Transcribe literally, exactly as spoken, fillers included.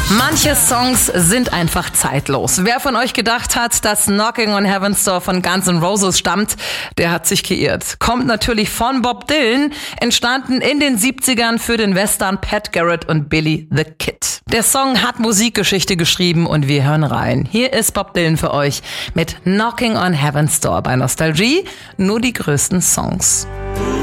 Manche Songs sind einfach zeitlos. Wer von euch gedacht hat, dass Knocking on Heaven's Door von Guns N' Roses stammt, der hat sich geirrt. Kommt natürlich von Bob Dylan, entstanden in den siebzigern für den Western Pat Garrett und Billy the Kid. Der Song hat Musikgeschichte geschrieben und wir hören rein. Hier ist Bob Dylan für euch mit Knocking on Heaven's Door bei Nostalgie. Nur die größten Songs.